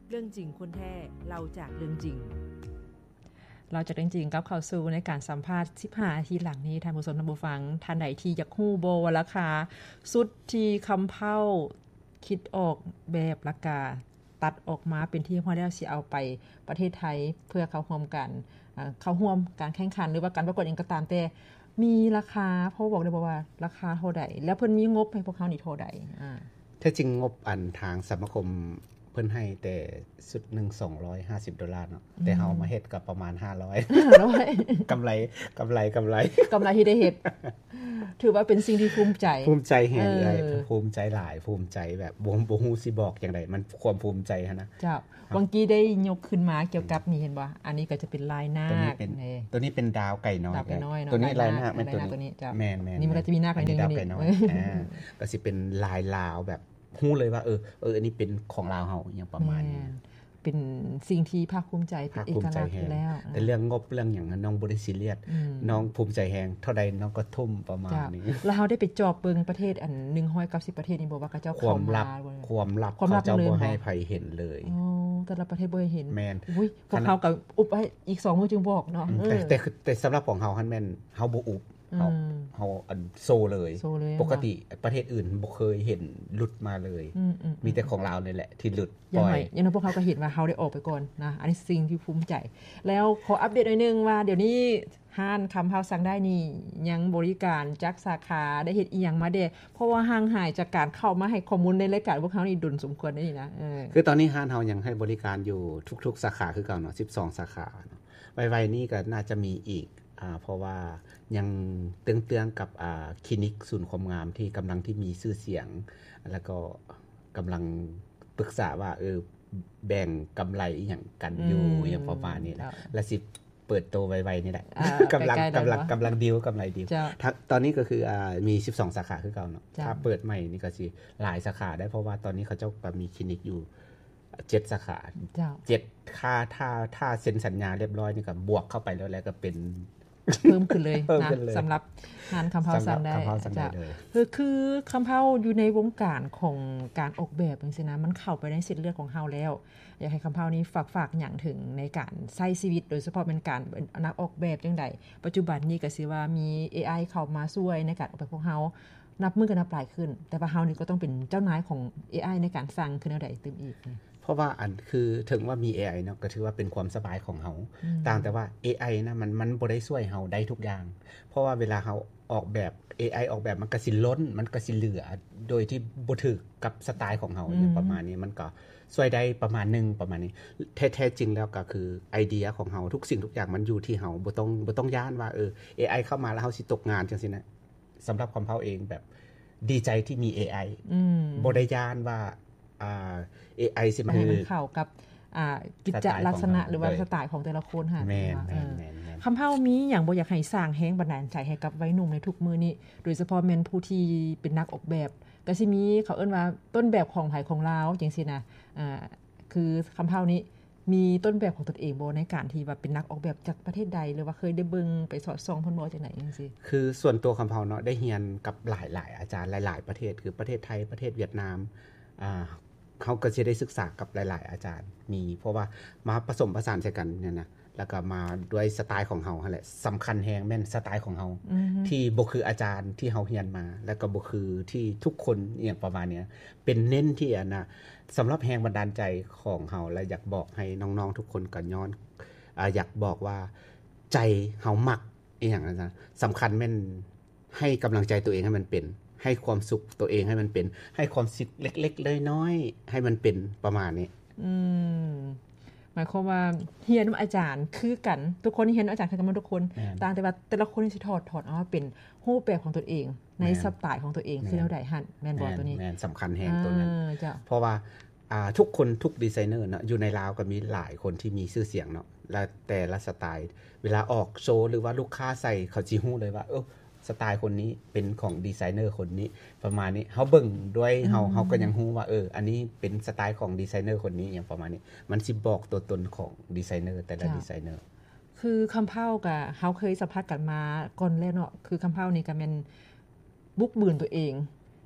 เรื่องจริงคนแท้เราจากเรื่องจริงเราจะจริงๆกับเข้าสู่ในการสัมภาษณ์15นาทีหลังนี้ท่านผู้ชมท่านผู้ฟังท่านใดที่อยากฮู้บ่ว่าราคาสุดที่คำเผาคิดออกแบบราคาตัดออกมาเป็นที่พอแล้วสิเอาไปประเทศไทยเพื่อเข้าร่วมกันเข้าร่วมการแข่งขันหรือว่าการประกวดเองก็ตามแต่มีราคาเพราะบอกได้บ่ว่าราคาเท่าใดแล้วเพิ่นมีงบให้พวกเขานี่เท่าใดแท้จริงงบอันทางสมาคมเพิ่นให้แต่สุดนึง$250เนาะแต่เฮามาเฮ็ดก็ประมาณ500กำไรที่ได้เฮ็ดถือว่าเป็นสิ่งที่ภูมิใจแฮงเลยภูมิใจหลายภูมิใจแบบบ่ฮู้สิบอกจังได๋มันความภูมิใจหั่นนะเจ้าบางกี้ได้ยกขึ้นมาเกี่ยวกับนี่เห็นบ่อันนี้ก็จะเป็นลายนาคตัวนี้เป็นดาวไก่น้อยตัวนี้ลายนาคมันตัวนี้เจ้าแม่นๆนี่มันก็จะมีนาคอีกนึงนี่ดาวไก่น้อยก็สิเป็นลายลาวแบบฮู้เลยว่าอันนี้เป็นของลาวเฮาอย่างประมาณนี้เป็นสิ่งที่ภาคภูมิใจเป็นเอกลักษณ์อยู่แล้วแต่เรื่องงบเรื่องหยังน้องบ่ได้ซีเรียสน้องภูมิใจแฮงเท่าใดน้องก็ทุ่มประมาณนี้แล้วเฮาได้ไปจอบเบิ่งประเทศอัน190ประเทศนี่บ่ว่าเขาเจ้าเข้ามาความลับเขาเจ้าบ่ให้ไผเห็นเลยแต่ละประเทศบ่ให้เห็นแม่นอุ๊ยพวกเฮาก็อุบไว้อีก2มื้อจึงบอกเนาะแต่สำหรับของเฮาหั่นแม่นเฮาบ่อุบเฮาอันโซเลยปกติประเทศอื่นบ่เคยเห็นหลุดมาเลยมีแต่ของลาวนี่แหละที่หลุดปล่อยอย่างนั้นพวกเขาก็เห็นว่าเฮาได้ออกไปก่อนนะอันนี้สิ่งที่ภูมิใจแล้วขออัปเดตหน่อยนึงว่าเดี๋ยวนี้ห้านคำเฮาสั่งได้นี่ยังบริการจักสาขาได้เฮ็ดอีหยังมาเด้เพราะว่าห่างหายจากการเข้ามาให้ข้อมูลในรายการพวกเฮานี่ดุลสมควรได้นี่นะคือตอนนี้ห้านเฮายังให้บริการอยู่ทุกๆสาขาคือเก่าเนาะ12สาขาเนาะไวๆนี้ก็น่าจะมีอีกเพราะว่ายังเตืองๆกับคลินิกศูนย์ความงามที่กำลังที่มีชื่อเสียงแล้วก็กำลังปรึกษาว่าแบ่งกำไรอีหยังกันอยู่อย่างประมาณนี้และสิเปิดโตไวๆนี่แหละกำลังดีลกำไรดีตอนนี้ก็คือมี12สาขาคือเก่าเนาะถ้าเปิดใหม่นี่ก็สิหลายสาขาได้เพราะว่าตอนนี้เขาเจ้าก็มีคลินิกอยู่7สาขา7ถ้าเซ็นสัญญาเรียบร้อยนี่ก็บวกเข้าไปแล้วก็เป็นเพิ่มขึ้นเลยนะสำหรับงานคำเผาสั่งได้คือคำเผาอยู่ในวงการของการออกแบบจังซี่นะมันเข้าไปในเส้นเลือดของเฮาแล้วอยากให้คำเผานี้ฝากหยังถึงในการใช้ชีวิตโดยเฉพาะเป็นการนักออกแบบจังได๋ปัจจุบันนี้ก็สิว่ามี AI เข้ามาช่วยในการออกแบบของเฮานับมือกันนับหลายขึ้นแต่ว่าเฮานี่ก็ต้องเป็นเจ้านายของ AI ในการสร้างขึ้นแนวใดตึมอีกเพราะว่าอันคือถึงว่ามี AI เนาะก็ถือว่าเป็นความสบายของเฮาต่างแต่ว่า AI นะมันบ่ได้ช่วยเฮาได้ทุกอย่างเพราะว่าเวลาเฮาออกแบบ AI ออกแบบมันก็สิล้นมันก็สิเหลือโดยที่บ่ถูกกับสไตล์ของเฮาอย่างประมาณนี้มันก็ช่วยได้ประมาณนึงประมาณนี้แท้ๆจริงแล้วก็คือไอเดียของเฮาทุกสิ่งทุกอย่างมันอยู่ที่เฮาบ่ต้องย้านว่าAI เข้ามาแล้วเฮาสิตกงานจังซี่นะสำหรับความเฮาเองแบบดีใจที่มี AI บ่ได้ย้านว่าAI สิมันเข้ากับกิจลักษณะหรือว่าสไตล์ของแต่ละคนค่ะแม่นคำเฮามีหยังบ่อยากให้สร้างแรงบันดาลใจให้กับวัยหนุ่มในทุกมื้อนี้โดยเฉพาะแม่นผู้ที่เป็นนักออกแบบก็สิมีเขาเอิ้นว่าต้นแบบของไผของลาวจังซี่นะคือคำเฮานี้มีต้นแบบของตนเองบ่ในการที่ว่าเป็นนักออกแบบจากประเทศใดหรือว่าเคยได้เบิ่งไปสอดส่องเพิ่นบ่จังได๋จังซี่คือส่วนตัวคำเฮาเนาะได้เรียนกับหลายๆอาจารย์หลายๆประเทศคือประเทศไทยประเทศเวียดนามเขาก็จะได้ศึกษากับหลายๆอาจารย์มีเพราะว่ามาผสมผสานใส่กันเนี่ยนะแล้วก็มาด้วยสไตล์ของเฮาหั่นแหละสำคัญแฮงแม่นสไตล์ของเฮาที่บ่คืออาจารย์ที่เฮาเรียนมาแล้วก็บ่คือที่ทุกคนอย่างประมาณเนี้ยเป็นเน้นที่อันน่ะสำหรับแรงบันดาลใจของเฮาและอยากบอกให้น้องๆทุกคนก็ย้อนอยากบอกว่าใจเฮามักอีหยังนะสำคัญแม่นให้กำลังใจตัวเองให้มันเป็นให้ความสุขตัวเองให้มันเป็นให้ความสุขเล็กๆน้อยๆให้มันเป็นประมาณนี้หมายความว่าเรียนอาจารย์คือกันทุกคนที่เรียนอาจารย์คือกันทุกคนต่างแต่ว่าแต่ละคนสิถอดเอาว่าเป็นรูปแบบของตัวเองในสไตล์ของตัวเองคือแนวใดหั่นแม่นบ่ตัวนี้แม่นสำคัญแฮงตัวนั้นเพราะว่าทุกคนทุกดีไซเนอร์เนาะอยู่ในลาวก็มีหลายคนที่มีชื่อเสียงเนาะและแต่ละสไตล์เวลาออกโชว์หรือว่าลูกค้าใส่เขาสิฮู้เลยว่าสไตล์คนนี้เป็นของดีไซเนอร์คนนี้ประมาณนี้เฮาเบิ่งด้วยเฮาก็ยังฮู้ว่าอันนี้เป็นสไตล์ของดีไซเนอร์คนนี้อย่างประมาณนี้มันสิบอกตัวตนของดีไซเนอร์แต่ละดีไซเนอร์คือคำเผาก็เฮาเคยสัมภาษณ์กันมาก่อนแล้วเนาะคือคำเผานี่ก็แม่นบุกเบือนตัวเอง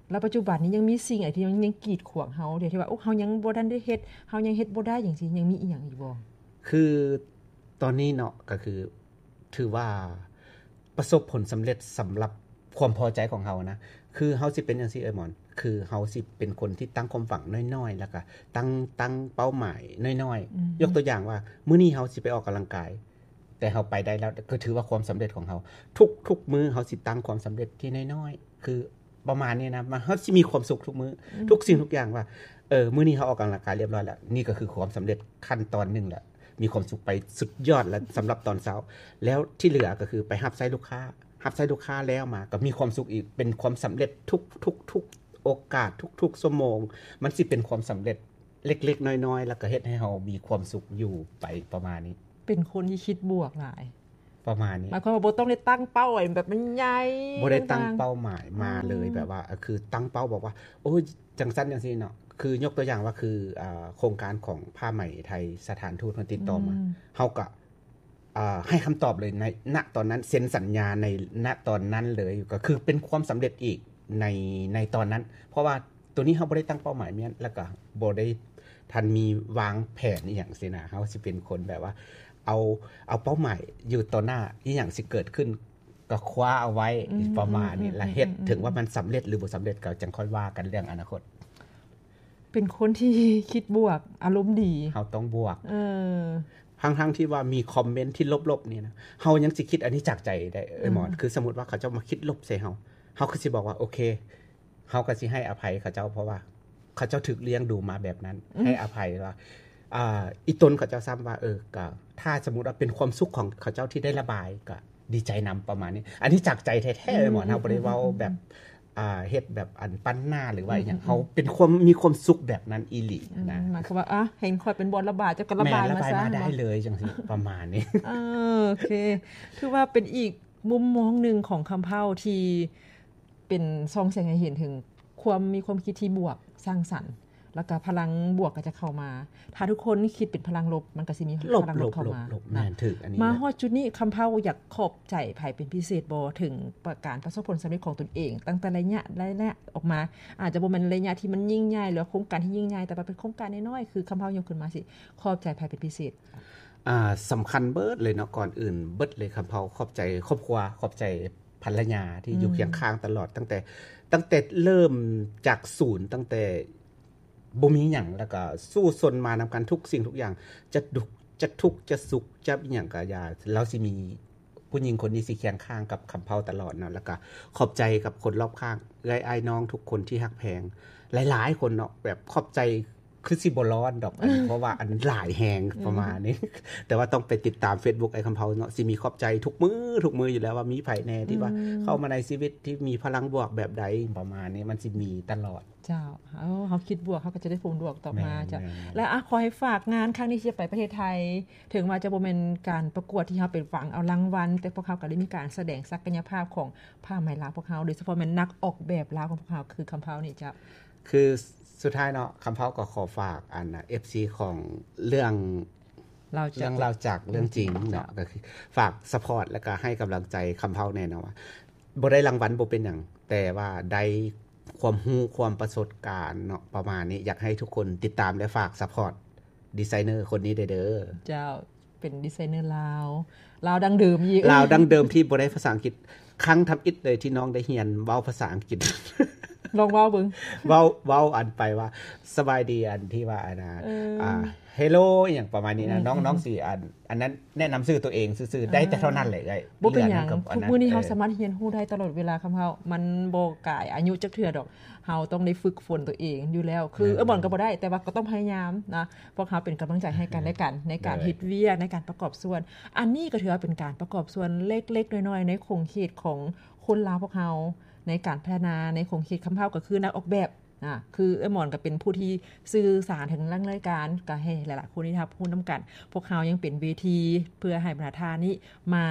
แล้วปัจจุบันนี้ยังมีสิ่งอะไรที่ยังกีดขวางเฮาเดี๋ยวที่ว่าเฮายังบ่ทันได้เฮ็ดเฮายังเฮ็ดบ่ได้จังซี่ยังมีอีหยังอีกบ่คือตอนนี้เนาะก็คือถือว่าประสบผลสำเร็จสำหรับความพอใจของเฮานะคือเฮาสิเป็นจังซี่หมอนคือเฮาสิเป็นคนที่ตั้งความหวังน้อยๆแล้วก็ตั้งเป้าหมายน้อยๆยกตัวอย่างว่ามื้อนี้เฮาสิไปออกกำลังกายแต่เฮาไปได้แล้วก็ถือว่าความสำเร็จของเฮาทุกมื้อเฮาสิตั้งความสำเร็จที่น้อยๆคือประมาณนี้นะมันเฮาสิมีความสุขทุกมื้อทุกสิ่งทุกอย่างว่ามื้อนี้เฮาออกกำลังกายเรียบร้อยแล้วนี่ก็คือความสำเร็จขั้นตอนนึงแหละมีความสุขไปสุดยอดแล้วสำหรับตอนเช้าแล้วที่เหลือก็คือไปรับใช้ลูกค้าแล้วมาก็มีความสุขอีกเป็นความสำเร็จทุกโอกาสทุกชั่วโมงมันสิเป็นความสำเร็จเล็กๆน้อยๆแล้วก็เฮ็ดให้เฮามีความสุขอยู่ไปประมาณนี้เป็นคนที่คิดบวกหลายประมาณนี้หมายความว่าบ่ต้องได้ตั้งเป้าไว้แบบมันใหญ่บ่ได้ตั้งเป้าหมายมาเลยแบบว่าคือตั้งเป้าบอกว่าโอ้ยจังซั่นจังซี่เนาะคือยกตัวอย่างว่าคือโครงการของผ้าไหมไทยสถานทูตเพิ่นติดต่อมาเฮาก็ให้คำตอบเลยในณตอนนั้นเซ็นสัญญาในณตอนนั้นเลยก็คือเป็นความสำเร็จอีกในตอนนั้นเพราะว่าตัวนี้เฮาบ่ได้ตั้งเป้าหมายเนี่ยแล้วก็บ่ได้ทันมีวางแผนอีหยังสินะเฮาสิเป็นคนแบบว่าเอาเป้าหมายอยู่ต่อหน้าอีหยังสิเกิดขึ้นก็คว้าเอาไว้ประมาณนี้และเฮ็ดถึงว่ามันสำเร็จหรือบ่สำเร็จก็จังค่อยว่ากันเรื่องอนาคตเป็นคนที่คิดบวกอารมณ์ดีเฮาต้องบวกทั้งที่ว่ามีคอมเมนต์ที่ลบๆนี่นะเฮายังสิคิดอันนี้จากใจได้หมอนคือสมมุติว่าเขาเจ้ามาคิดลบใส่เฮาก็สิบอกว่าโอเคเฮาก็สิให้อภัยเขาเจ้าเพราะว่าเขาเจ้าถูกเลี้ยงดูมาแบบนั้นให้อภัยว่าอีตนเขาเจ้าซ้ำว่าก็ถ้าสมมุติว่าเป็นความสุขของเขาเจ้าที่ได้ระบายก็ดีใจนำประมาณนี้อันนี้จากใจแท้ๆหมอนเฮาบ่ได้เว้าแบบเฮ็ดแบบอันปั้นหน้าหรือว่าอย่างเฮาเป็นความมีความสุขแบบนั้นอีหลีนะหมายความว่าเห็นค่อยเป็นบอลระบายจะก็ระบายมาซะได้เลยจังซี่ประมาณนี้โอเคถือว่าเป็นอีกมุมมองนึงของคำเภาที่เป็นส่องแสงให้เห็นถึงมีความคิดที่บวกสร้างสรรค์แล้วก็พลังบวกก็จะเข้ามาถ้าทุกคนคิดเป็นพลังลบมันก็สิมีพลังลบเข้ามาแม่นถึกอันนี้มาฮอดจุดนี้คำเภาอยากขอบใจไผเป็นพิเศษบ่ถึงการประสบผลสำเร็จของตนเองตั้งแต่ระยะออกมาอาจจะบ่แม่นระยะที่มันยิ่งใหญ่หรือโครงการที่ยิ่งใหญ่แต่ว่าเป็นโครงการน้อยๆคือคำเภายกขึ้นมาสิขอบใจไผเป็นพิเศษสำคัญเบิดเลยเนาะก่อนอื่นเบิดเลยคำเภาขอบใจครอบครัวขอบใจภรรยาที่อยู่เคียงข้างตลอดตั้งแต่เริ่มจากศูนย์ตั้งแต่บ่มีหยังแล้วก็สู้ซนมานำกันทุกสิ่งทุกอย่างจะทุกข์จะสุขจะอีหยังก็อย่าเราสิมีผู้หญิงคนนี้สิเคียงข้างกับคำเภาตลอดเนาะแล้วก็ขอบใจกับคนรอบข้างเอื้อยอ้ายน้องทุกคนที่ฮักแพงหลายๆคนเนาะแบบขอบใจคือสิบ่ร้อนดอกเพราะว่าอันหลายแฮงประมาณนี้แต่ว่าต้องไปติดตาม Facebook ไอ้คำเภาเนาะสิมีขอบใจทุกมื้ออยู่แล้วว่ามีไผแน่ที่ว่าเข้ามาในชีวิตที่มีพลังบวกแบบใดประมาณนี้มันสิมีตลอดเจ้าเขาคิดบวกเขาก็จะได้ผลบวกต่อมาจ้ะและขอให้ฝากงานครั้งนี้ที่จะไปประเทศไทยถึงว่าจะบ่แม่นการประกวดที่เฮาเป็นฝังเอารางวัลแต่พวกเขาก็ได้มีการแสดงศักยภาพของผ้าไหมลาวพวกเขาโดยเฉพาะแม่นนักออกแบบลาวของพวกเขาคือคำเภานี่จ้ะคือสุดท้ายเนาะคำเภาก็ขอฝากอันFC ของเรื่องเราจากเรื่องจริงเนาะก็คือฝากซัพพอร์ตแล้วก็ให้กำลังใจคำเภาแน่เนาะว่าบ่ได้รางวัลบ่เป็นหยังแต่ว่าได้ความรู้ความประสบการณ์เนาะประมาณนี้อยากให้ทุกคนติดตามและฝากซัพพอร์ตดีไซเนอร์คนนี้เด้อเจ้าเป็นดีไซเนอร์ลาวดั้งเดิมอีกลาวดั้งเดิมที่บ่ได้ภาษาอังกฤษครั้งทำอิฐเลยที่น้องได้เรียนเว้าภาษาอังกฤษลองเว้าเบิ่งเว้าอันไปว่าสบายดีอันที่ว่าเฮลโลอย่างประมาณนี้นะน้องสิอันนั้นแนะนำชื่อตัวเองซื่อๆได้แต่เท่านั้นแหละบ่เป็นหยังทุกมื้อนี้เฮาสามารถเรียนรู้ได้ตลอดเวลาคำเฮามันบ่กายอายุจักเทื่อดอกเฮาต้องได้ฝึกฝนตัวเองอยู่แล้วคือบ่อนก็บ่ได้แต่ว่าก็ต้องพยายามนะพวกเฮาเป็นกำลังใจให้กันและกันในการเฮ็ดเวียกในการประกอบส่วนอันนี้ก็ถือว่าเป็นการประกอบส่วนเล็กๆน้อยๆในโครงข่ายของคนลาวพวกเฮาในการพัฒนาในโครงข่ายคำเฮาก็คือนักออกแบบคือหมอนก็เป็นผู้ที่สื่อสารถึงเรื่องรายการก็ให้หลายๆคนที่ทับพูดนำกันพวกเขายังเป็นเวทีเพื่อให้บรรดานี้มา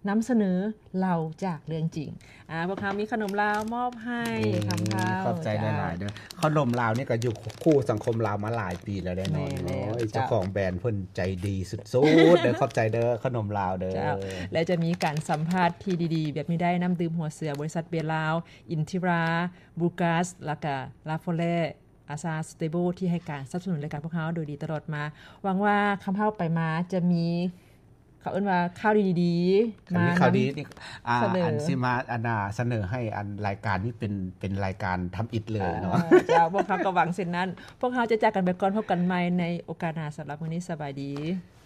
นำเสนอเราจากเรื่องจริงพวกเขามีขนมลาวมอบให้คำพาวขอบใจหลายๆเด้อขนมลาวนี่ก็อยู่คู่สังคมลาวมาหลายปีแล้วได้เนาะเจ้าของแบรนด์เพิ่นใจดีสุดๆเด้อขอบใจเด้อขนมลาวเด้อและจะมีการสัมภาษณ์ที่ดีๆแบบนี้ได้น้ำดื่มหัวเสือบริษัทเบียร์ลาวอินทิราบูกัสแล้วก็ลาโฟเล่อาซาสเตเบิลที่ให้การสนับสนุนรายการพวกเขาโดยดีตลอดมาหวังว่าคำเฮาไปมาจะมีเขาเอิ้นว่าข่าวดีๆมาข่าวดีนี่อันสิมาเสนอให้อันรายการนี้เป็นรายการทำอิฐเลยเนาะจ้าพวกเขาก็หวังเช่นนั้นพวกเขาจะจากกันไปก่อนพบกันใหม่ในโอกาสหน้าสำหรับมื้อนี้สบายดี